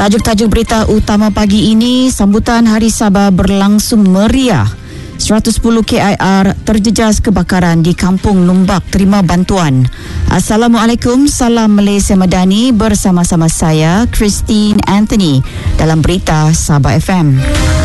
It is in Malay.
Tajuk-tajuk berita utama pagi ini, sambutan Hari Sabah berlangsung meriah. 110 KIR terjejas kebakaran di Kampung Numbak terima bantuan. Assalamualaikum, salam Malaysia Madani, bersama-sama saya Christine Anthony dalam berita Sabah FM.